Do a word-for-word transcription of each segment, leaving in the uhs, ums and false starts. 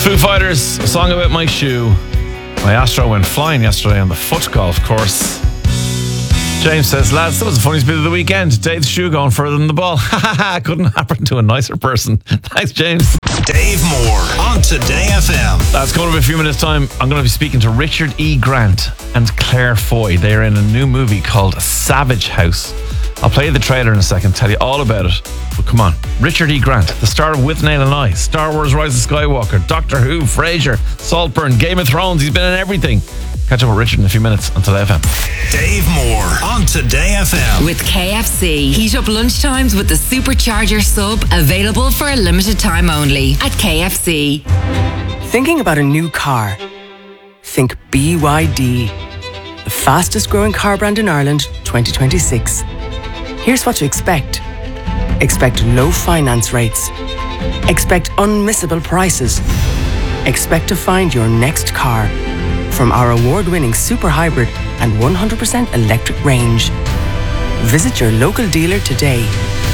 Foo Fighters, a song about my shoe. My Astro went flying yesterday on the foot golf course. James says, lads, that was the funniest bit of the weekend. Dave's shoe going further than the ball. Ha ha ha, couldn't happen to a nicer person. Thanks, James. Dave Moore on Today F M. That's coming up in a few minutes' time. I'm going to be speaking to Richard E. Grant and Claire Foy. They are in a new movie called Savage House. I'll play you the trailer in a second, tell you all about it. But come on, Richard E. Grant, the star of Withnail and I, Star Wars Rise of Skywalker, Doctor Who, Frasier, Saltburn, Game of Thrones. He's been in everything. Catch up with Richard in a few minutes on Today F M. Dave Moore on Today F M. With K F C. Heat up lunchtimes with the Supercharger sub, available for a limited time only at K F C. Thinking about a new car? Think B Y D, the fastest growing car brand in Ireland, twenty twenty-six. Here's what to expect. Expect low finance rates. Expect unmissable prices. Expect to find your next car from our award-winning super hybrid and one hundred percent electric range. Visit your local dealer today.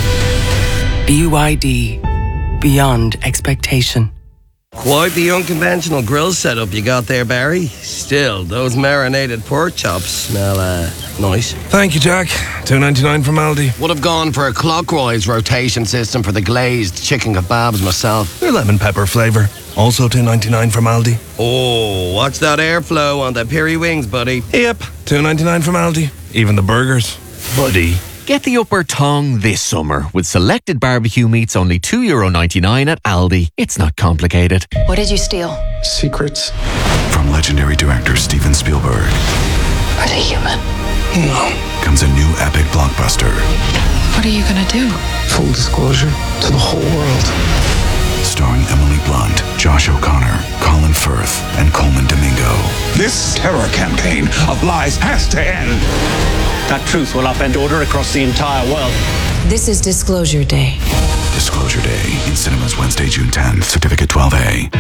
B Y D, beyond expectation. Quite the unconventional grill setup you got there, Barry. Still, those marinated pork chops smell uh, nice. Thank you, Jack. two ninety-nine from Aldi. Would have gone for a clockwise rotation system for the glazed chicken kebabs myself. They're lemon pepper flavour. Also two ninety-nine from Aldi. Oh, watch that airflow on the peri wings, buddy. Yep, two ninety-nine from Aldi. Even the burgers. Buddy. Get the upper tongue this summer with selected barbecue meats only two euro ninety-nine at Aldi. It's not complicated. What did you steal? Secrets. From legendary director Steven Spielberg. Are they human? No. Comes a new epic blockbuster. What are you gonna do? Full disclosure to the whole world. Starring Emily Blunt, Josh O'Connor, Colin Firth, and Coleman Domingo. This terror campaign of lies has to end. That truth will upend order across the entire world. This is Disclosure Day. Disclosure Day in cinemas Wednesday, June tenth. Certificate twelve A.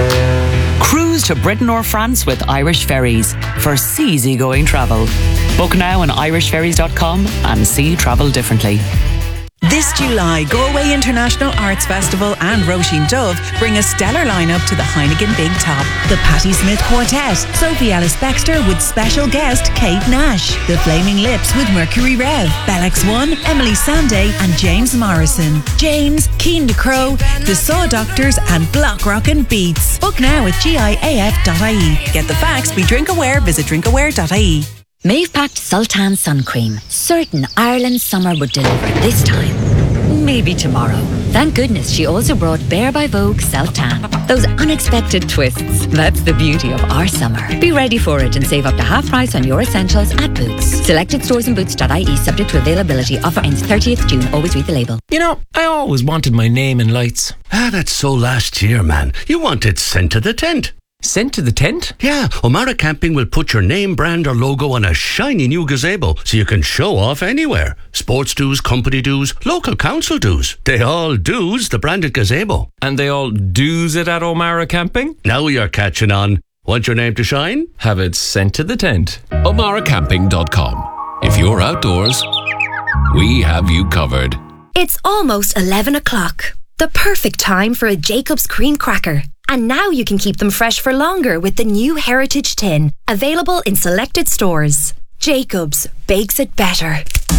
Cruise to Britain or France with Irish Ferries for easygoing travel. Book now on irish ferries dot com and see travel differently. This July, Galway International Arts Festival and Roisin Dove bring a stellar lineup to the Heineken Big Top. The Patti Smith Quartet, Sophie Ellis-Bextor with special guest Kate Nash, The Flaming Lips with Mercury Rev, Bellex One, Emily Sandé and James Morrison, James, Keen de Crow, The Saw Doctors and Block Rockin' Beats. Book now at G I A F dot I E. Get the facts, be drink aware, visit drink aware dot I E. Maeve packed Sultan sun cream. Certain Ireland's summer would deliver this time. Maybe tomorrow. Thank goodness she also brought Bare by Vogue Self-Tan. Those unexpected twists. That's the beauty of our summer. Be ready for it and save up to half price on your essentials at Boots. Selected stores and boots dot I E subject to availability. Offer ends thirtieth June. Always read the label. You know, I always wanted my name in lights. Ah, that's so last year, man. You wanted sent to the tent. Sent to the tent? Yeah, O'Mara Camping will put your name, brand or logo on a shiny new gazebo so you can show off anywhere. Sports dues, company dues, local council dues. They all dues the branded gazebo. And they all dues it at O'Mara Camping? Now you're catching on. Want your name to shine? Have it sent to the tent. O'Mara Camping dot com. If you're outdoors, we have you covered. It's almost eleven o'clock. The perfect time for a Jacob's cream cracker. And now you can keep them fresh for longer with the new Heritage Tin, available in selected stores. Jacob's bakes it better.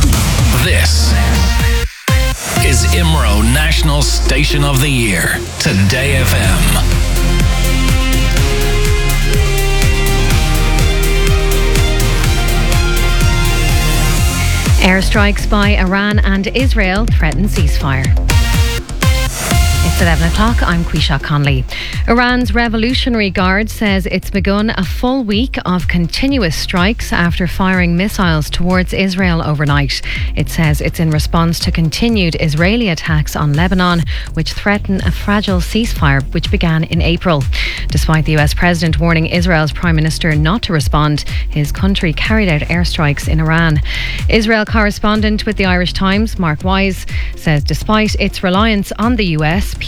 This is I M R O National Station of the Year, Today F M. Airstrikes by Iran and Israel threaten ceasefire. It's eleven o'clock. I'm Quisha Conley. Iran's Revolutionary Guard says it's begun a full week of continuous strikes after firing missiles towards Israel overnight. It says it's in response to continued Israeli attacks on Lebanon, which threaten a fragile ceasefire which began in April. Despite the U S President warning Israel's Prime Minister not to respond, his country carried out airstrikes in Iran. Israel correspondent with the Irish Times, Mark Wise, says despite its reliance on the U S, people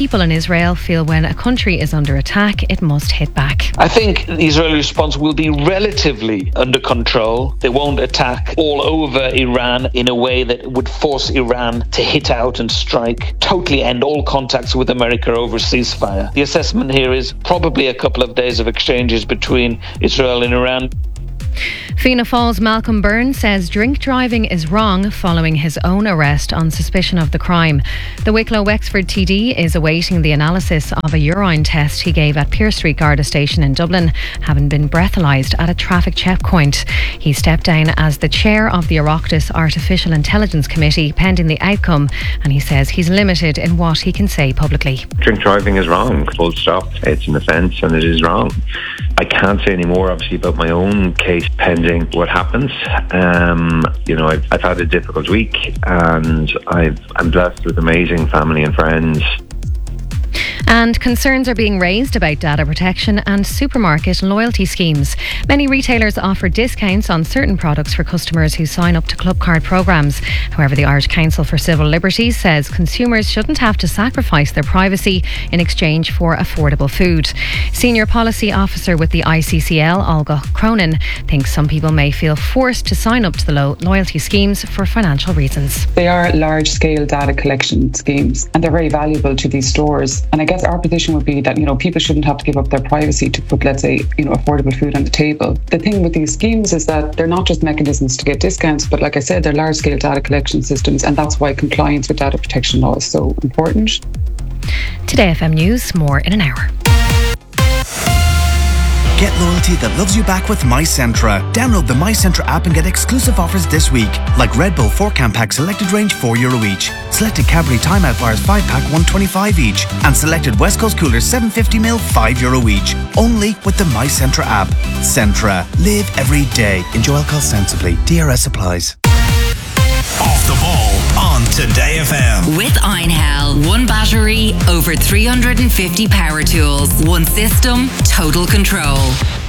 people in Israel feel when a country is under attack, it must hit back. I think the Israeli response will be relatively under control. They won't attack all over Iran in a way that would force Iran to hit out and strike, totally end all contacts with America over ceasefire. The assessment here is probably a couple of days of exchanges between Israel and Iran. Fianna Fáil's Malcolm Byrne says drink driving is wrong following his own arrest on suspicion of the crime. The Wicklow Wexford T D is awaiting the analysis of a urine test he gave at Pearse Street Garda Station in Dublin, having been breathalyzed at a traffic checkpoint. He stepped down as the chair of the Oireachtas Artificial Intelligence Committee pending the outcome, and he says he's limited in what he can say publicly. Drink driving is wrong, full stop. It's an offence and it is wrong. I can't say any more, obviously, about my own case pending what happens. Um, you know, I've, I've had a difficult week, and I've, I'm blessed with amazing family and friends. And concerns are being raised about data protection and supermarket loyalty schemes. Many retailers offer discounts on certain products for customers who sign up to Clubcard programmes. However, the Irish Council for Civil Liberties says consumers shouldn't have to sacrifice their privacy in exchange for affordable food. Senior Policy Officer with the I C C L, Olga Cronin, thinks some people may feel forced to sign up to the lo- loyalty schemes for financial reasons. They are large-scale data collection schemes, and they're very valuable to these stores. And I guess our position would be that, you know, people shouldn't have to give up their privacy to put, let's say, you know, affordable food on the table. The thing with these schemes is that they're not just mechanisms to get discounts, but like I said, they're large-scale data collection systems, and that's why compliance with data protection law is so important. Today F M News, more in an hour. Get loyalty that loves you back with MyCentra. Download the MyCentra app and get exclusive offers this week, like Red Bull four can pack selected range four euro each, selected Cadbury Time Out bars five pack one twenty-five each, and selected West Coast coolers seven fifty mil five euro each. Only with the MyCentra app. Centra. Live every day. Enjoy alcohol sensibly. D R S applies. Off the ball on Today F M. With Einhell, one battery, over three hundred fifty power tools, one system, total control.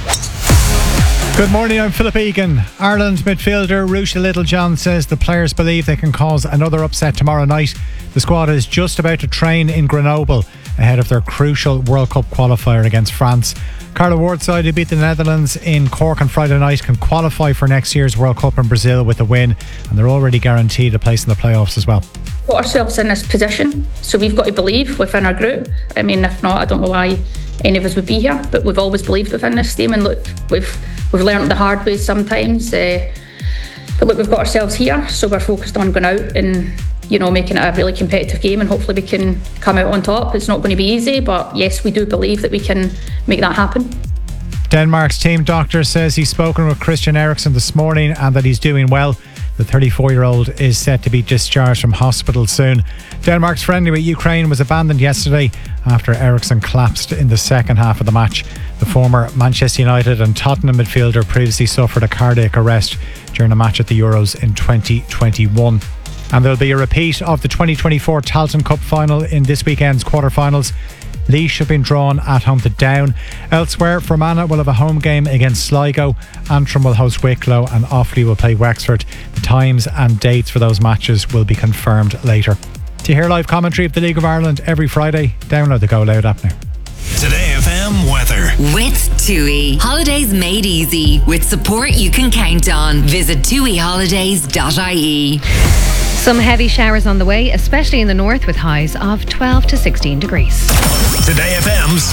Good morning, I'm Philip Egan. Ireland midfielder Ruesha Littlejohn says the players believe they can cause another upset tomorrow night. The squad is just about to train in Grenoble ahead of their crucial World Cup qualifier against France. Carla Ward's side, who beat the Netherlands in Cork on Friday night, can qualify for next year's World Cup in Brazil with a win, and they're already guaranteed a place in the playoffs as well. Put ourselves in this position, so we've got to believe within our group. I mean, if not, I don't know why any of us would be here, but we've always believed within this team, and look, we've we've learned the hard way sometimes. Uh, but look, we've got ourselves here, so we're focused on going out and, you know, making it a really competitive game, and hopefully we can come out on top. It's not going to be easy, but yes, we do believe that we can make that happen. Denmark's team doctor says he's spoken with Christian Eriksen this morning and that he's doing well. The thirty-four-year-old is set to be discharged from hospital soon. Denmark's friendly with Ukraine was abandoned yesterday after Eriksen collapsed in the second half of the match. The former Manchester United and Tottenham midfielder previously suffered a cardiac arrest during a match at the Euros in twenty twenty-one. And there'll be a repeat of the twenty twenty-four Tailteann Cup final in this weekend's quarter-finals. Laois have been drawn at home to Down. Elsewhere, Fermanagh will have a home game against Sligo. Antrim will host Wicklow and Offaly will play Wexford. The times and dates for those matches will be confirmed later. To hear live commentary of the League of Ireland every Friday, download the Go Loud app now. Today F M weather. With TUI. Holidays made easy. With support you can count on. Visit tui holidays dot I E. Some heavy showers on the way, especially in the north, with highs of twelve to sixteen degrees. Today F M's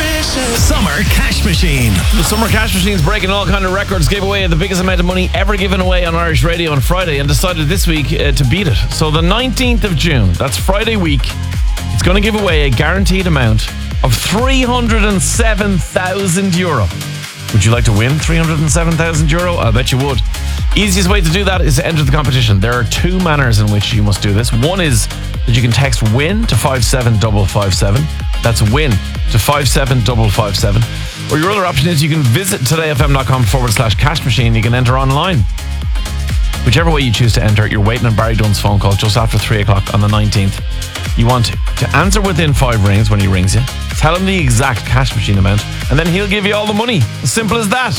Summer Cash Machine. The Summer Cash Machine's breaking all kind of records, gave away the biggest amount of money ever given away on Irish radio on Friday, and decided this week uh, to beat it. So the nineteenth of June, that's Friday week, it's going to give away a guaranteed amount of three hundred seven thousand euro. Would you like to win three hundred seven thousand euro? I bet you would. Easiest way to do that is to enter the competition. There are two manners in which you must do this. One is that you can text WIN to five seven five five seven. That's WIN to five seven five five seven. Or your other option is you can visit todayfm.com forward slash cash machine. You can enter online. Whichever way you choose to enter, you're waiting on Barry Dunn's phone call just after three o'clock on the nineteenth. You want to answer within five rings when he rings you. Tell him the exact cash machine amount, and then he'll give you all the money. As simple as that.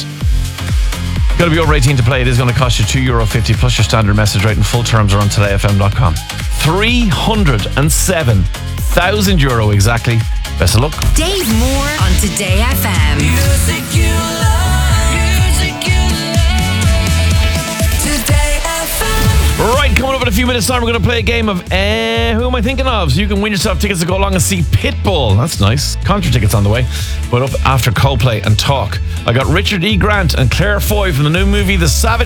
Got to be over eighteen to play. It is going to cost you two euro fifty plus your standard message rate, and full terms are on today f m dot com. three hundred seven thousand euro exactly. Best of luck. Dave Moore on Today F M. Music you love, music you love. Today F M. Right, coming up in a few minutes' time, we're going to play a game of eh, who am I thinking of? So you can win yourself tickets to go along and see Pitbull. That's nice. Concert tickets on the way. But up after Coldplay and Talk, I got Richard E. Grant and Claire Foy from the new movie The Savage